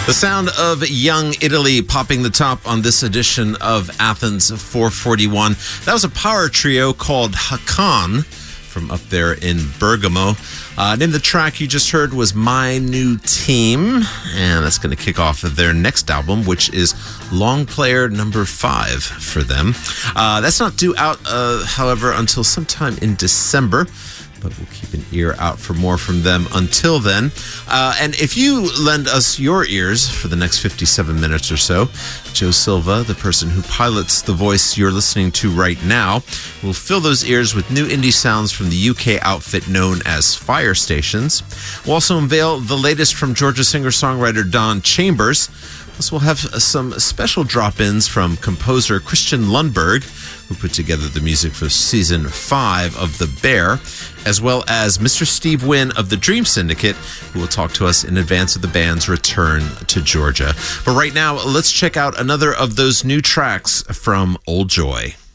The sound of Young Italy popping the top on this edition of Athens 441. That was a power trio called Hakan from up there in Bergamo. Name of the track you just heard was My New Team, and that's going to kick off their next album, which is Long Player number 5 for them. That's not due out, however, until sometime in December, but we'll keep an ear out for more from them until then. And if you lend us your ears for the next 57 minutes or so, Joe Silva, the person who pilots the voice you're listening to right now, will fill those ears with new indie sounds from the UK outfit known as Fire Stations. We'll also unveil the latest from Georgia singer-songwriter Don Chambers. Plus, we'll have some special drop-ins from composer Christian Lundberg, who put together the music for Season 5 of The Bear, as well as Mr. Steve Wynn of the Dream Syndicate, who will talk to us in advance of the band's return to Georgia. But right now, let's check out another of those new tracks from Old Joy.